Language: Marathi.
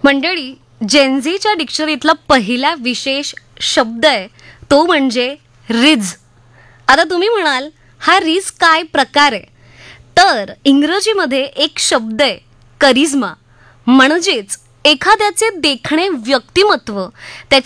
मंडळी, जेनझीच्या डिक्शनरीतला पहिला विशेष शब्द आहे तो म्हणजे रिज. आता तुम्ही म्हणाल हा रिज काय प्रकार आहे? तर इंग्रजीमध्ये एक शब्द आहे करिश्मा, म्हणजेच एखाद्याचे देखणे व्यक्तिमत्व, त्याची